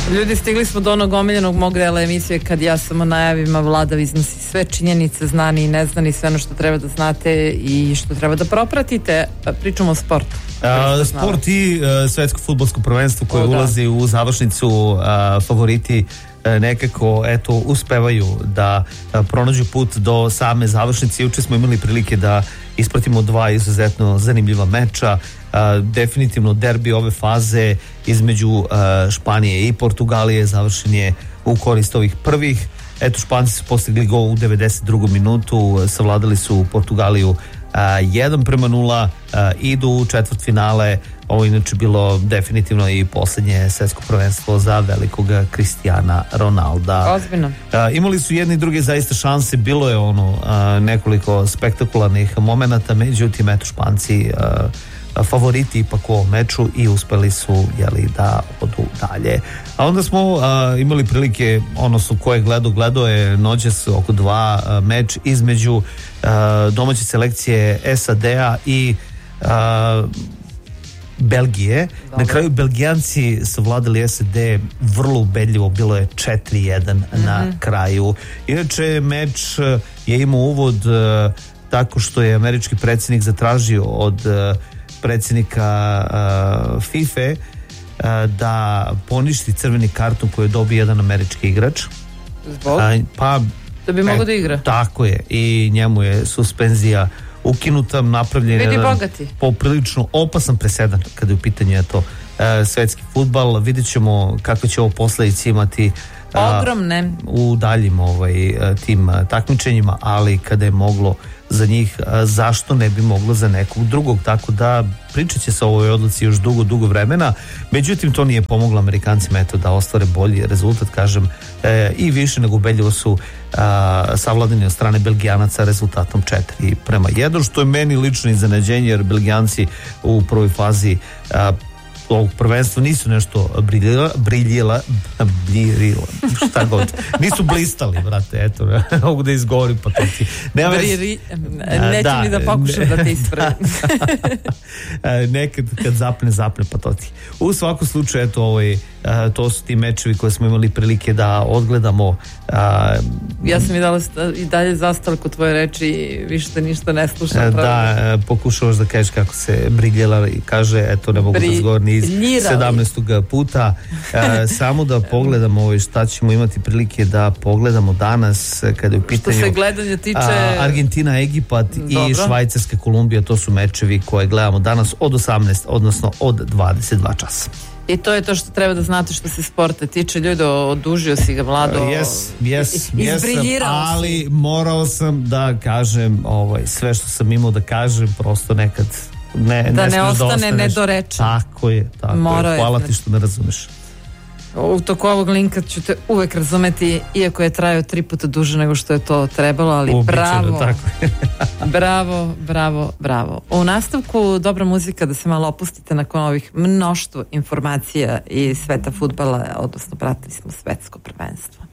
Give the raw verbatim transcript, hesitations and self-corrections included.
Ljudi, stigli smo do onog omiljenog mog dela emisije kad ja samo najavim, a Vlada iznosi sve činjenice, znani i neznani, sve ono što treba da znate i što treba da propratite. Pričamo o sportu. A, sport i a, svetsko fudbalsko prvenstvo koje o, da. ulazi u završnicu, a, favoriti a, nekako eto uspevaju da a, pronađu put do same završnice. Juče smo imali prilike da ispratimo dva izuzetno zanimljiva meča. Uh, definitivno derbi ove faze između uh, Španije i Portugalije završen je u korist ovih prvih. Eto, Španci su postigli gol u devedeset drugom minutu, savladali su Portugaliju uh, jedan prema nula, uh, idu u četvrt finale. Ovo inače bilo definitivno i posljednje svetsko prvenstvo za velikog Cristiana Ronalda. Ozbiljno. Uh, imali su jedni i druge zaista šanse, bilo je ono uh, nekoliko spektakularnih momenata, međutim eto Španci uh, favoriti ipak u ovom meču i uspeli su jeli, da odu dalje. A onda smo uh, imali prilike, ono su koje gledao, gledao je noćas oko dva uh, meč između uh, domaće selekcije S A D-a i uh, Belgije. Dobre. Na kraju Belgijanci su vladali S A D vrlo ubedljivo, bilo je četiri jedan mm-hmm. na kraju. Inače meč je imao uvod uh, tako što je američki predsjednik zatražio od uh, predsjednika uh, FIFA uh, da poništi crveni karton koji je dobio jedan američki igrač. Zbog? Uh, pa da bi mogao da igra. Tako je, i njemu je suspenzija ukinuta, napravljen vidi jedan bogati. Poprilično opasan presedan kada je u pitanju je to uh, svetski fudbal. Vidjet ćemo kakve će ovo posledice imati uh, ogromne u daljim ovaj, tim uh, takmičenjima, ali kada je moglo za njih, zašto ne bi moglo za nekog drugog, tako da pričat će se o ovoj odluci još dugo, dugo vremena, međutim to nije pomoglo Amerikancima eto da ostvare bolji rezultat, kažem, e, i više nego ubedljivo su a, savladani od strane Belgijanaca rezultatom četiri prema jedan, što je meni lično iznenađenje, jer Belgijanci u prvoj fazi a, ovog prvenstva nisu nešto briljila, briljila, briljila, šta god, nisu blistali, brate, eto, mogu da izgovorim, pa to ti. Nema Briri, neću da, ni da pokušam ne, da te ispravim. Nekad kad zapne, zapne, pa to ti. U svakom slučaju, eto, ovaj, to su ti mečevi koje smo imali prilike da odgledamo. Ja sam i, dala, i dalje zastala kod tvoje reči i više te ništa ne slušam. Da, pokušavaš da kažeš kako se briljela i kaže, eto, ne mogu Bri... da zgovorni iz sedamnaestog puta. E, samo da pogledamo ovaj, šta ćemo imati prilike da pogledamo danas kada je u pitanju što se gledanja tiče a, Argentina, Egipat Dobro. i Švajcarska Kolumbija. To su mečevi koje gledamo danas od osamnaest, odnosno od dvadeset dva časa. I to je to što treba da znate što se sporta tiče. Ljudi, odužio si ga, Vlado. Yes, yes, yes, ali morao sam da kažem ovaj, sve što sam imao da kažem, prosto nekad ne, da ne, ne ostane nedorečen. Tako je, tako Morao je. Hvala je, ti što me razumeš. U toku ovog linka ću te uvek razumeti, iako je trajao tri puta duže nego što je to trebalo, ali Ubičeno, bravo, tako je. bravo, bravo, bravo. U nastavku dobra muzika, da se malo opustite nakon ovih mnoštvo informacija iz sveta fudbala, odnosno pratili smo svetsko prvenstvo.